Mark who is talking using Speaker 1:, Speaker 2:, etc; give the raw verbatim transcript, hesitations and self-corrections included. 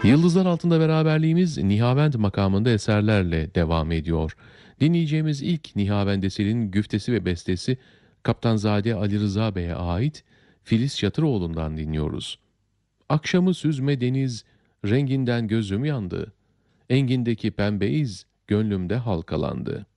Speaker 1: Yıldızlar Altında beraberliğimiz Nihavend makamında eserlerle devam ediyor. Dinleyeceğimiz ilk Nihavend eserinin güftesi ve bestesi Kaptanzade Ali Rıza Bey'e ait Filiz Çatıroğlu'ndan dinliyoruz. Akşamı süzme deniz, renginden gözüm yandı. Engindeki pembe iz, gönlümde halkalandı.